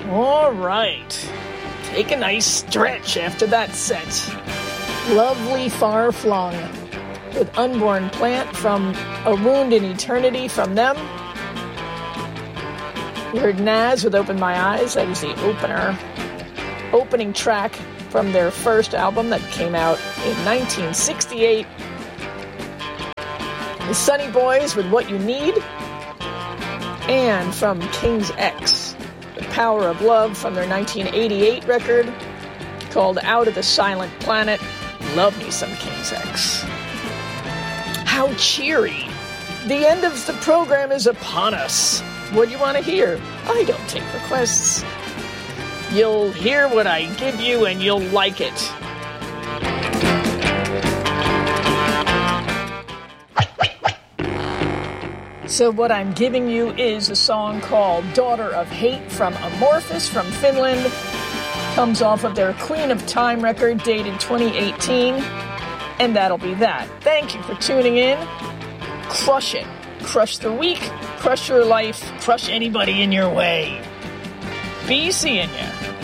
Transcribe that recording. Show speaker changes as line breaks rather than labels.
All right. Take a nice stretch after that set. Lovely Far Flung, with Unborn Plant from A Wound in Eternity from them. You heard Nas with Open My Eyes. That is the opening track from their first album that came out in 1968. The Sunny Boys with What You Need. And from King's X, The Power of Love from their 1988 record called Out of the Silent Planet. Love me some King's X. How cheery. The end of the program is upon us. What do you want to hear? I don't take requests. You'll hear what I give you and you'll like it. So what I'm giving you is a song called Daughter of Hate from Amorphous from Finland. Comes off of their Queen of Time record dated 2018. And that'll be that. Thank you for tuning in. Crush it. Crush the week. Crush your life. Crush anybody in your way. Be seeing ya.